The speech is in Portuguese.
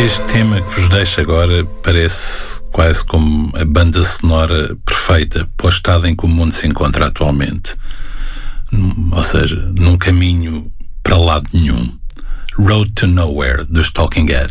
Este tema que vos deixo agora parece quase como a banda sonora perfeita para o estado em que o mundo se encontra atualmente. Ou seja, num caminho para lado nenhum. Road to Nowhere, dos Talking Heads.